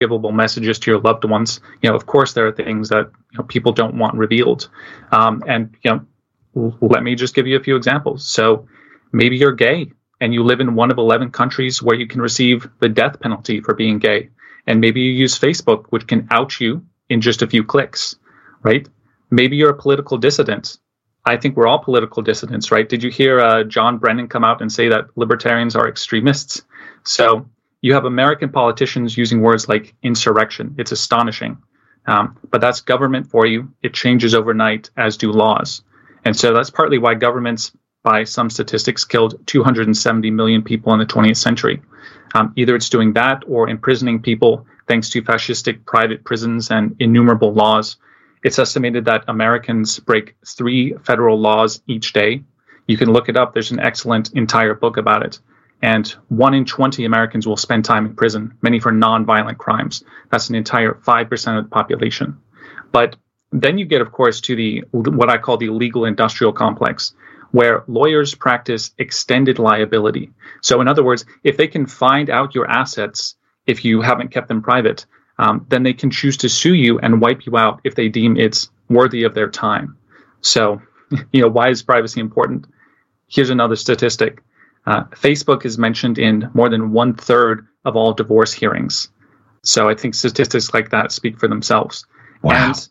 unforgivable messages to your loved ones. Of course, there are things that people don't want revealed. And let me just give you a few examples. So maybe you're gay and you live in one of 11 countries where you can receive the death penalty for being gay. And maybe you use Facebook, which can out you in just a few clicks, right? Maybe you're a political dissident. I think we're all political dissidents, right? Did you hear John Brennan come out and say that libertarians are extremists? So you have American politicians using words like insurrection. It's astonishing. But that's government for you. It changes overnight, as do laws. And so that's partly why governments, by some statistics, killed 270 million people in the 20th century. Either it's doing that or imprisoning people thanks to fascistic private prisons and innumerable laws. It's estimated that Americans break 3 federal laws each day. You can look it up. There's an excellent entire book about it. And 1 in 20 Americans will spend time in prison, many for nonviolent crimes. That's an entire 5% of the population. But then you get, of course, to what I call the legal industrial complex, where lawyers practice extended liability. So in other words, if they can find out your assets, if you haven't kept them private, then they can choose to sue you and wipe you out if they deem it's worthy of their time. So, why is privacy important? Here's another statistic. Facebook is mentioned in more than 1/3 of all divorce hearings. So I think statistics like that speak for themselves. Wow. And,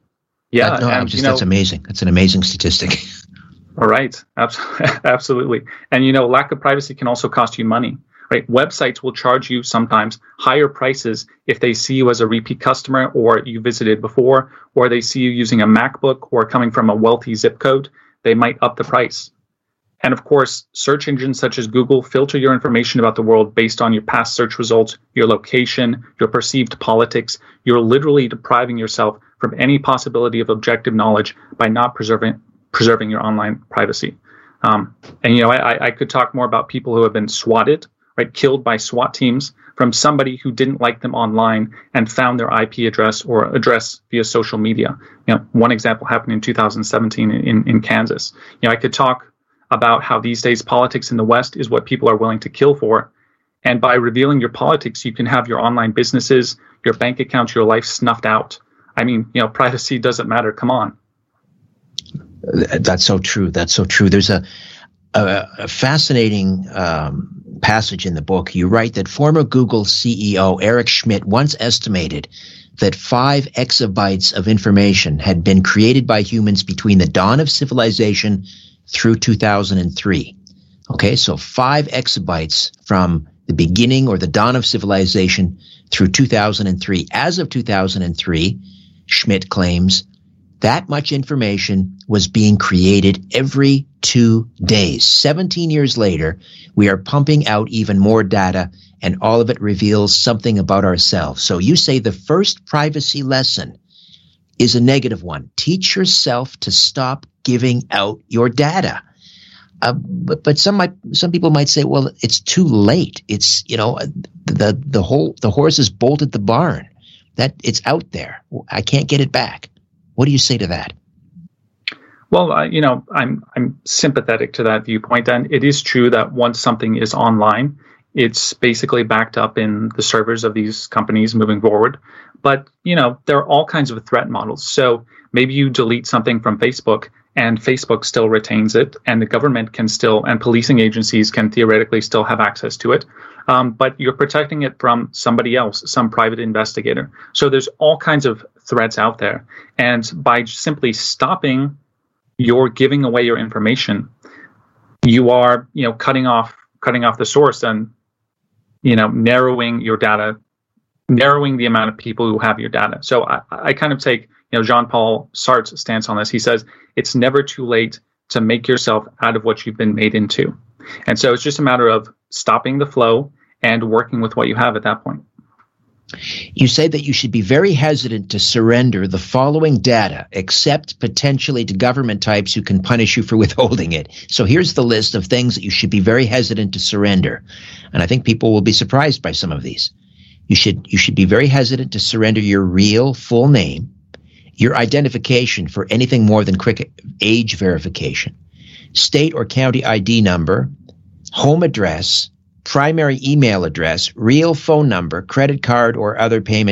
that's amazing. That's an amazing statistic. All right. Absolutely. And, lack of privacy can also cost you money, right? Websites will charge you sometimes higher prices if they see you as a repeat customer or you visited before, or they see you using a MacBook or coming from a wealthy zip code. They might up the price. And of course, search engines such as Google filter your information about the world based on your past search results, your location, your perceived politics. You're literally depriving yourself from any possibility of objective knowledge by not preserving your online privacy. I could talk more about people who have been swatted, right, killed by SWAT teams from somebody who didn't like them online and found their IP address or address via social media. One example happened in 2017 in Kansas. I could talk about how these days politics in the West is what people are willing to kill for. And by revealing your politics, you can have your online businesses, your bank accounts, your life snuffed out. I mean, privacy doesn't matter. Come on. That's so true. That's so true. There's a fascinating passage in the book. You write that former Google CEO Eric Schmidt once estimated that 5 exabytes of information had been created by humans between the dawn of civilization through 2003. Okay, so 5 exabytes from the beginning or the dawn of civilization through 2003. As of 2003, Schmidt claims that much information was being created every 2 days. 17 years later, we are pumping out even more data, and all of it reveals something about ourselves. So you say the first privacy lesson is a negative one. Teach yourself to stop giving out your data. But some people might say, well, it's too late. It's, the horse has bolted the barn. That it's out there. I can't get it back. What do you say to that? Well, I'm sympathetic to that viewpoint, and it is true that once something is online, it's basically backed up in the servers of these companies moving forward. But there are all kinds of threat models. So maybe you delete something from Facebook, and Facebook still retains it, and the government can still, and policing agencies can theoretically still have access to it. But you're protecting it from somebody else, some private investigator. So there's all kinds of threats out there. And by simply stopping your giving away your information, you are, cutting off the source and, narrowing your data, narrowing the amount of people who have your data. So I kind of take, Jean-Paul Sartre's stance on this. He says it's never too late to make yourself out of what you've been made into. And so it's just a matter of stopping the flow and working with what you have at that point. You say that you should be very hesitant to surrender the following data, except potentially to government types who can punish you for withholding it. So here's the list of things that you should be very hesitant to surrender. And I think people will be surprised by some of these. You should be very hesitant to surrender your real full name, your identification for anything more than quick age verification, state or county ID number, home address, primary email address, real phone number, credit card, or other payment